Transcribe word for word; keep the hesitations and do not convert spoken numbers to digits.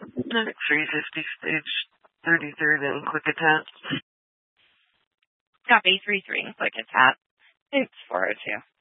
three fifty, stage thirty-third and quick attack. Copy, three three and quick attack. It's four oh two.